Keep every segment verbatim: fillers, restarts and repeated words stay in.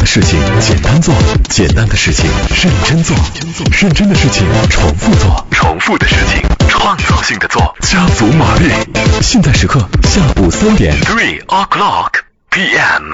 事情简单做，简单的事情认真做，认真的事情重复做，重复的事情创造性的做。家族玛丽，现在时刻下午三点 ，three o'clock p m。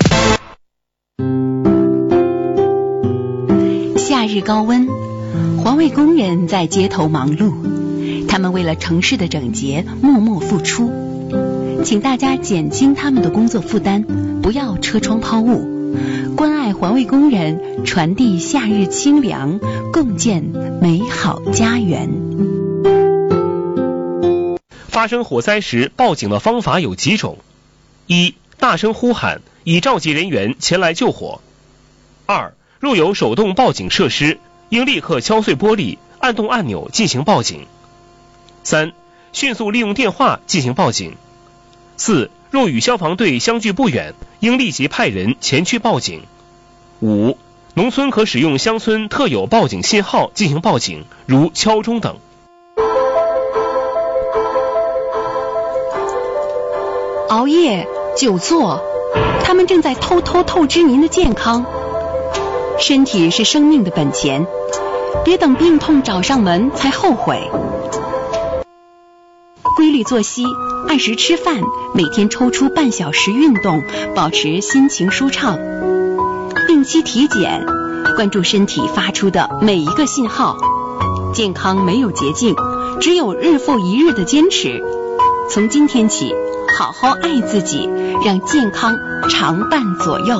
夏日高温，环卫工人在街头忙碌，他们为了城市的整洁默默付出。请大家减轻他们的工作负担，不要车窗抛物，关爱环卫工人，传递夏日清凉，共建美好家园。 发生火灾时报警的方法有几种：一、大声呼喊，以召集人员前来救火；二、若有手动报警设施，应立刻敲碎玻璃，按动按钮进行报警；三、迅速利用电话进行报警；四、若与消防队相距不远，应立即派人前去报警；五、农村可使用乡村特有报警信号进行报警，如敲钟等。 熬夜、久坐，他们正在偷偷透支您的健康。身体是生命的本钱，别等病痛找上门才后悔。规律作息，按时吃饭，每天抽出半小时运动，保持心情舒畅。定期体检，关注身体发出的每一个信号。健康没有捷径，只有日复一日的坚持。从今天起，好好爱自己，让健康常伴左右。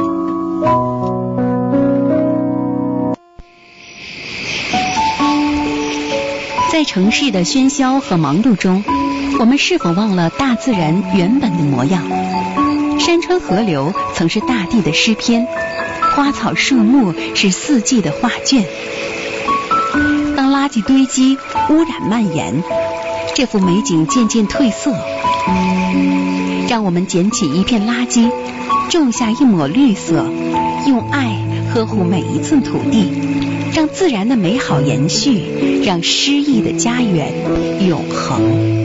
在城市的喧嚣和忙碌中，我们是否忘了大自然原本的模样？山川河流曾是大地的诗篇，花草树木是四季的画卷。当垃圾堆积，污染蔓延，这幅美景渐渐褪色。让我们捡起一片垃圾，种下一抹绿色，用爱呵护每一寸土地，让自然的美好延续，让诗意的家园永恒。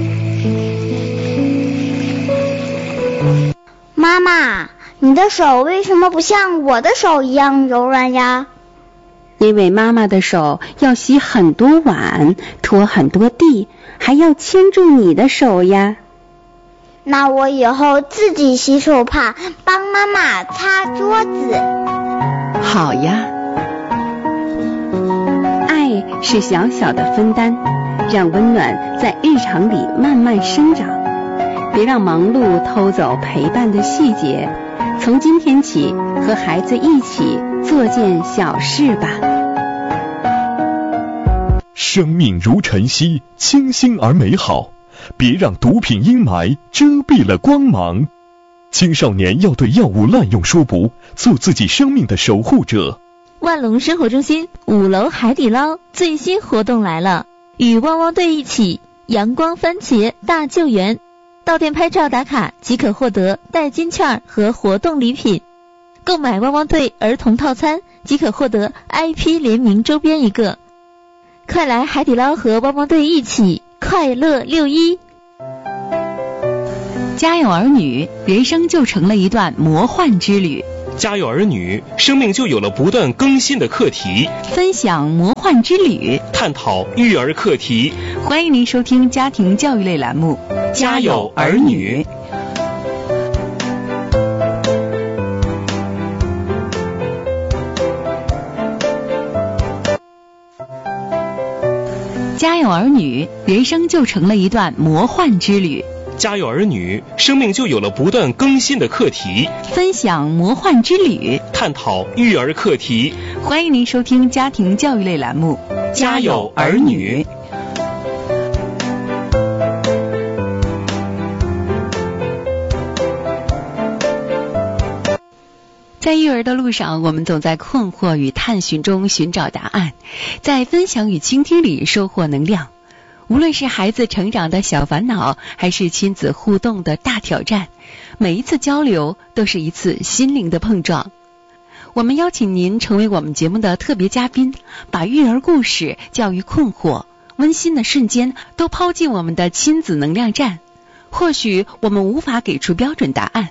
妈妈，你的手为什么不像我的手一样柔软呀？ 因为妈妈的手要洗很多碗，拖很多地，还要牵住你的手呀。 那我以后自己洗手帕，帮妈妈擦桌子。 好呀。爱是小小的分担，让温暖在日常里慢慢生长。别让忙碌偷走陪伴的细节。从今天起，和孩子一起做件小事吧。 生命如晨曦，清新而美好。别让毒品阴霾遮蔽了光芒。青少年要对药物滥用说不，做自己生命的守护者。 万隆生活中心五楼海底捞最新活动来了，与汪汪队一起阳光番茄大救援，到店拍照打卡即可获得代金券和活动礼品，购买汪汪队儿童套餐即可获得 I P 联名周边一个。快来海底捞和汪汪队一起快乐六一。 家有儿女，人生就成了一段魔幻之旅。 家有儿女，生命就有了不断更新的课题。 分享魔幻之旅， 探讨育儿课题。 欢迎您收听家庭教育类栏目《 家有儿女》。 家有儿女，人生就成了一段魔幻之旅。 家有儿女，生命就有了不断更新的课题。 分享魔幻之旅， 探讨育儿课题。 欢迎您收听家庭教育类栏目《 家有儿女》。 在育儿的路上，我们总在困惑与探寻中寻找答案，在分享与倾听里收获能量。无论是孩子成长的小烦恼，还是亲子互动的大挑战，每一次交流都是一次心灵的碰撞。我们邀请您成为我们节目的特别嘉宾，把育儿故事、教育困惑、温馨的瞬间都抛进我们的亲子能量站。或许我们无法给出标准答案，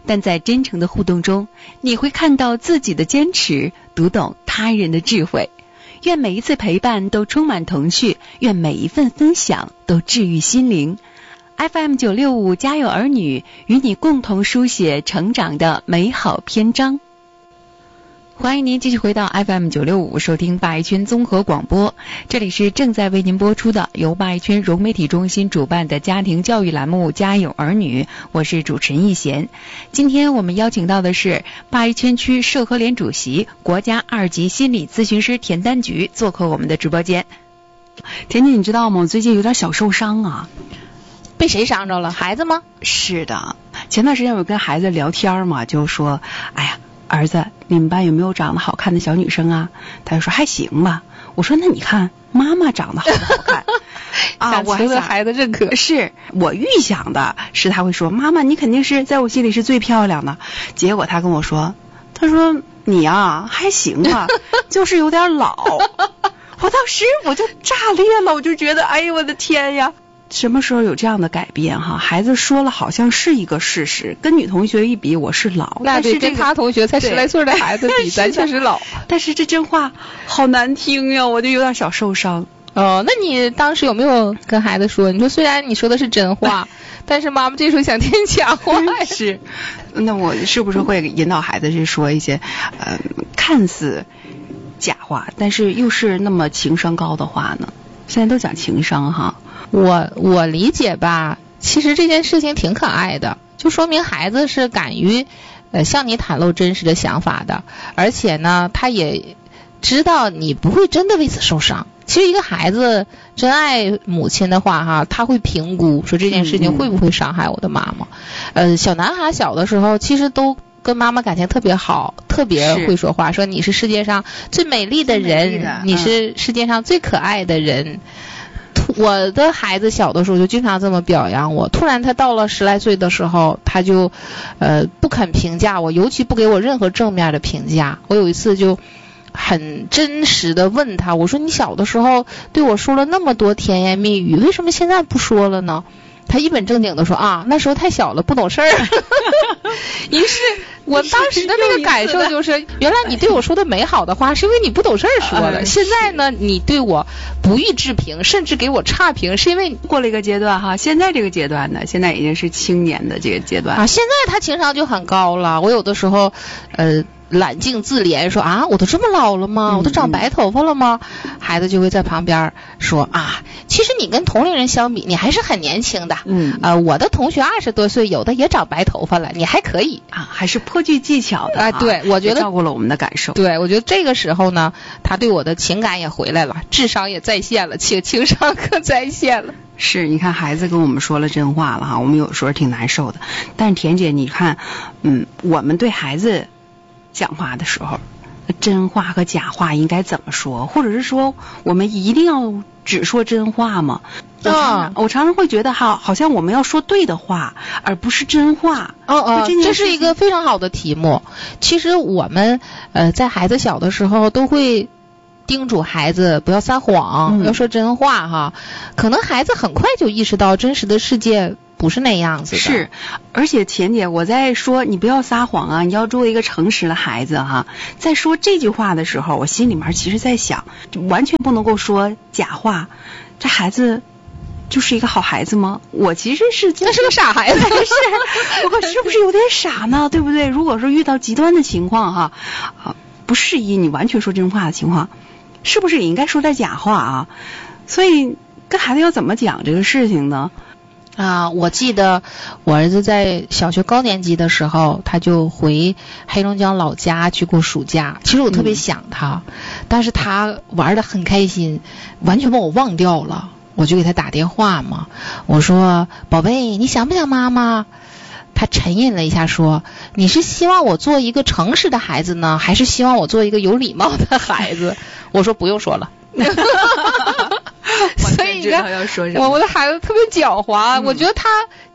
但在真诚的互动中，你会看到自己的坚持，读懂他人的智慧。愿每一次陪伴都充满童趣，愿每一份分享都治愈心灵。F M 九六五家有儿女，与你共同书写成长的美好篇章。欢迎您继续回到 F M 九六五，收听八一圈综合广播。这里是正在为您播出的由八一圈融媒体中心主办的家庭教育栏目《家有儿女》，我是主持人易贤。今天我们邀请到的是八一圈区社科联主席、国家二级心理咨询师田丹菊做客我们的直播间。田姐，你知道吗？我最近有点小受伤啊。 被谁伤着了？孩子吗？ 是的，前段时间我跟孩子聊天嘛，就说，哎呀，儿子，你们班有没有长得好看的小女生啊？他就说还行吧。我说那你看妈妈长得好不好看啊？我还想孩子认可， 是我预想的是他会说妈妈你肯定是在我心里是最漂亮的。结果他跟我说，他说你啊还行吧，就是有点老。我当时我就炸裂了，我就觉得哎呦我的天呀，什么时候有这样的改变哈？孩子说了好像是一个事实，跟女同学一比我是老， 那对、 但是、这个、 跟他同学才十来岁的孩子比咱确实老。 但是这真话好难听呀，我就有点小受伤。 哦，那你当时有没有跟孩子说，你说虽然你说的是真话但是妈妈这时候想听假话是，那我是不是会引导孩子去说一些呃看似假话但是又是那么情商高的话呢？现在都讲情商哈。 我我理解吧，其实这件事情挺可爱的，就说明孩子是敢于呃向你袒露真实的想法的，而且呢他也知道你不会真的为此受伤。其实一个孩子真爱母亲的话哈，他会评估说这件事情会不会伤害我的妈妈。嗯、呃小男孩小的时候其实都跟妈妈感情特别好，特别会说话，说你是世界上最美丽的人， 的你是世界上最可爱的人。我的孩子小的时候就经常这么表扬我，突然他到了十来岁的时候，他就呃不肯评价我，尤其不给我任何正面的评价。我有一次就很真实的问他，我说你小的时候对我说了那么多甜言蜜语，为什么现在不说了呢？他一本正经的说啊，那时候太小了不懂事儿。于是我当时的那个感受就是，原来你对我说的美好的话是因为你不懂事儿说的，现在呢你对我不予置评，甚至给我差评，是因为过了一个阶段哈。现在这个阶段呢，现在已经是青年的这个阶段啊，现在他情商就很高了。我有的时候呃揽镜自怜说啊，我都这么老了吗？我都长白头发了吗？嗯、孩子就会在旁边说啊，其实你跟同龄人相比，你还是很年轻的。嗯，呃，我的同学二十多岁，有的也长白头发了，你还可以啊，还是颇具技巧的啊。 啊对，我觉得照顾了我们的感受。 对，我觉得这个时候呢，他对我的情感也回来了，智商也在线了，情情商更在线了。 是，你看孩子跟我们说了真话了哈，我们有时候挺难受的。但是田姐，你看，嗯，我们对孩子讲话的时候，真话和假话应该怎么说？或者是说我们一定要只说真话吗？我常常、哦、我常常会觉得哈，好像我们要说对的话，而不是真话。 哦哦，这是一个非常好的题目。其实我们呃在孩子小的时候都会叮嘱孩子不要撒谎、嗯、要说真话哈。可能孩子很快就意识到真实的世界不是那样子的。 是，而且钱姐，我在说你不要撒谎啊，你要做一个诚实的孩子哈。在说这句话的时候，我心里面其实在想，完全不能够说假话，这孩子就是一个好孩子吗？我其实是那是个傻孩子，是我是不是有点傻呢？对不对？如果说遇到极端的情况哈，啊，不适宜你完全说真话的情况，是不是也应该说点假话啊？所以跟孩子要怎么讲这个事情呢？ 啊，我记得我儿子在小学高年级的时候，他就回黑龙江老家去过暑假。其实我特别想他，嗯、但是他玩得很开心，完全把我忘掉了。我就给他打电话嘛，我说宝贝，你想不想妈妈？他沉吟了一下说，你是希望我做一个诚实的孩子呢，还是希望我做一个有礼貌的孩子？我说不用说了。所以你看，我我的孩子特别狡猾、嗯、我觉得他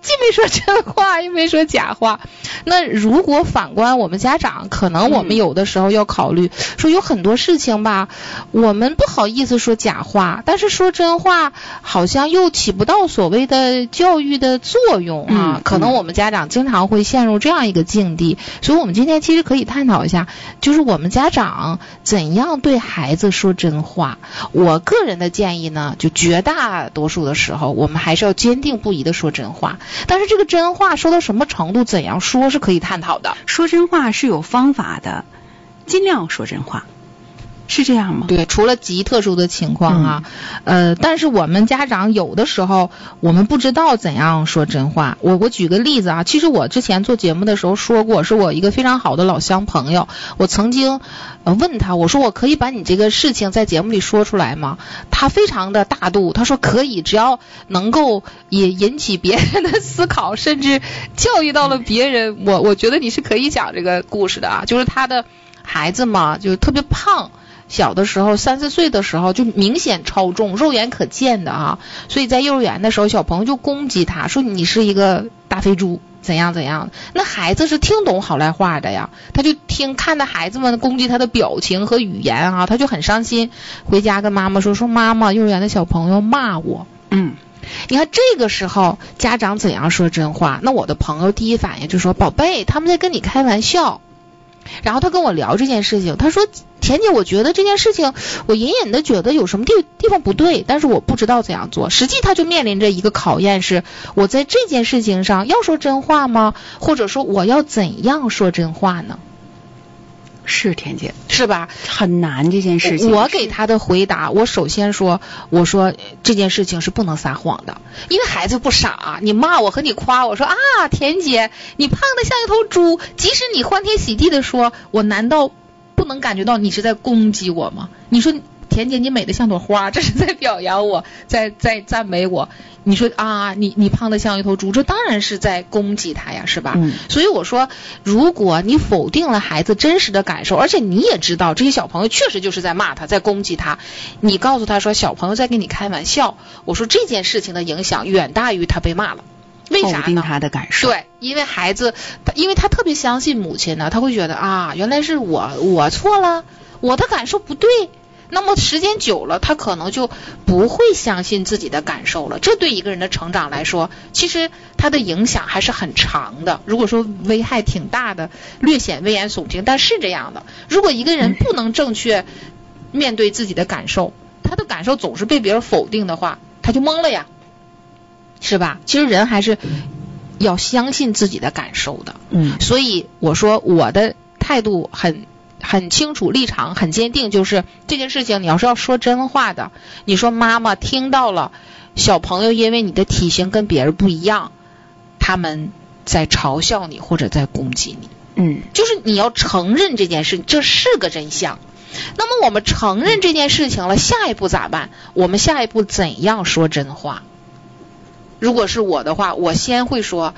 既没说真话，又没说假话。那如果反观我们家长，可能我们有的时候要考虑，说有很多事情吧，我们不好意思说假话，但是说真话好像又起不到所谓的教育的作用啊。嗯、可能我们家长经常会陷入这样一个境地，所以我们今天其实可以探讨一下，就是我们家长怎样对孩子说真话。我个人的建议呢，就绝大多数的时候，我们还是要坚定不移的说真话。但是这个真话说到什么程度，怎样说是可以探讨的。 说真话是有方法的，尽量说真话，是这样吗？ 对，除了极特殊的情况啊，嗯、呃，但是我们家长有的时候我们不知道怎样说真话。我我举个例子啊，其实我之前做节目的时候说过，是我一个非常好的老乡朋友，我曾经呃问他，我说我可以把你这个事情在节目里说出来吗？他非常的大度，他说可以，只要能够也引起别人的思考，甚至教育到了别人，我我觉得你是可以讲这个故事的啊。就是他的孩子嘛，就特别胖。小的时候三四岁的时候就明显超重，肉眼可见的啊，所以在幼儿园的时候小朋友就攻击他，说你是一个大肥猪怎样怎样。那孩子是听懂好赖话的呀，他就听看到孩子们攻击他的表情和语言啊，他就很伤心，回家跟妈妈说说妈妈，幼儿园的小朋友骂我。嗯，你看这个时候家长怎样说真话？那我的朋友第一反应就说宝贝，他们在跟你开玩笑。然后他跟我聊这件事情，他说田姐，我觉得这件事情我隐隐的觉得有什么地地方不对，但是我不知道怎样做。实际他就面临着一个考验，是我在这件事情上要说真话吗？或者说我要怎样说真话呢？ 是田姐， 是吧？ 很难这件事情。 我给他的回答，我首先说，我说这件事情是不能撒谎的，因为孩子不傻。你骂我和你夸我说啊，田姐，你胖得像一头猪，即使你欢天喜地的说，我难道不能感觉到你是在攻击我吗？你说田姐，你美得像朵花，这是在表扬我，在在赞美我。你说啊，你你胖得像一头猪，这当然是在攻击他呀，是吧？嗯。所以我说，如果你否定了孩子真实的感受，而且你也知道这些小朋友确实就是在骂他，在攻击他，你告诉他说小朋友在跟你开玩笑，我说这件事情的影响远大于他被骂了。为啥呢？ 否定他的感受。 对，因为孩子，因为他特别相信母亲呢，他会觉得啊，原来是我我错了，我的感受不对。那么时间久了，他可能就不会相信自己的感受了。这对一个人的成长来说，其实他的影响还是很长的。如果说危害挺大的，略显危言耸听，但是这样的。如果一个人不能正确面对自己的感受，他的感受总是被别人否定的话，他就懵了呀，是吧？其实人还是要相信自己的感受的。嗯，所以我说我的态度很很清楚，立场很坚定，就是这件事情你要是要说真话的，你说妈妈听到了小朋友因为你的体型跟别人不一样，他们在嘲笑你或者在攻击你。嗯，就是你要承认这件事，这是个真相。那么我们承认这件事情了，下一步咋办？我们下一步怎样说真话？如果是我的话，我先会说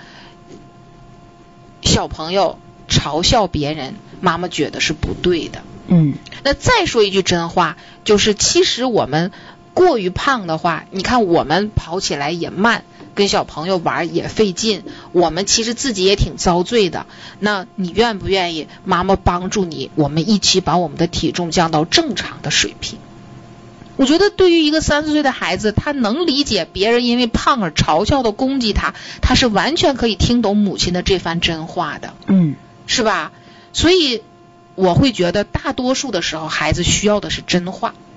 小朋友嘲笑别人，妈妈觉得是不对的。嗯，那再说一句真话，就是其实我们过于胖的话，你看我们跑起来也慢，跟小朋友玩也费劲，我们其实自己也挺遭罪的。那你愿不愿意妈妈帮助你，我们一起把我们的体重降到正常的水平？我觉得对于一个三四岁的孩子，他能理解别人因为胖而嘲笑的攻击他，他是完全可以听懂母亲的这番真话的。嗯，是吧？所以我会觉得大多数的时候孩子需要的是真话。